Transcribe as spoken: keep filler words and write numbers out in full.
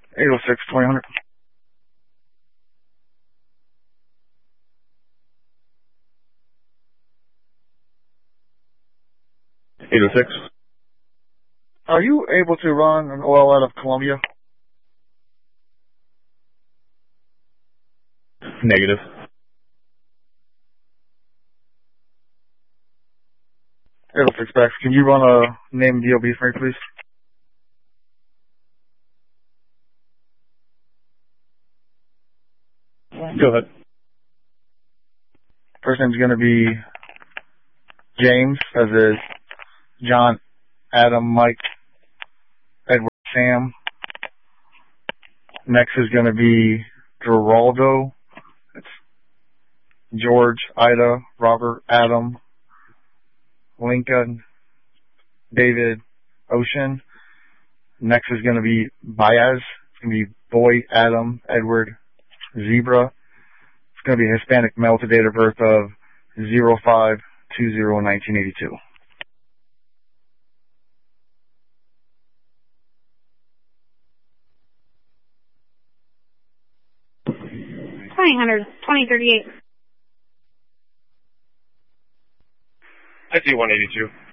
eight oh six, twenty hundred. eight oh six. Are you able to run an oil out of Columbia? Negative. eight oh six back. Can you run a name D O B for me, please? Go ahead. First name's going to be James, as is John, Adam, Mike, Edward, Sam. Next is going to be Geraldo. It's George, Ida, Robert, Adam, Lincoln, David, Ocean. Next is going to be Baez. It's going to be Boy, Adam, Edward, Zebra. It's going to be a Hispanic male to date of birth of zero five two zero nineteen eighty-two. twenty hundred, twenty thirty-eight. I see one eighty-two.